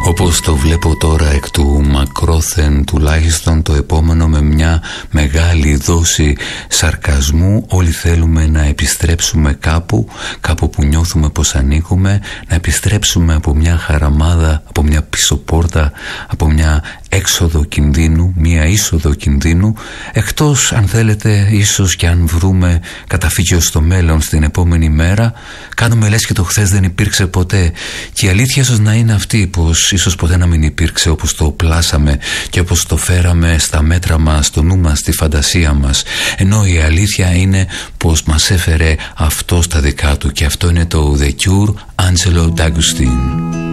Όπως το βλέπω τώρα εκ του μακρόθεν, τουλάχιστον το επόμενο με μια μεγάλη δόση σαρκασμού, όλοι θέλουμε να επιστρέψουμε κάπου που νιώθουμε πως ανήκουμε, να επιστρέψουμε από μια χαραμάδα, από μια πίσω πόρτα, από μια έξοδο κινδύνου, μια είσοδο κινδύνου, εκτός αν θέλετε ίσως και αν βρούμε καταφύγιο στο μέλλον στην επόμενη μέρα, κάνουμε λες και το χθες δεν υπήρξε ποτέ. Και η αλήθεια ίσως να είναι αυτή, πως ίσως ποτέ να μην υπήρξε, όπως το πλάσαμε και όπως το φέραμε στα μέτρα μας, στο νου μας, στη φαντασία μας. Ενώ η αλήθεια είναι πως μας έφερε αυτό στα δικά του, και αυτό είναι το The Cure, Angelo D'Agostino.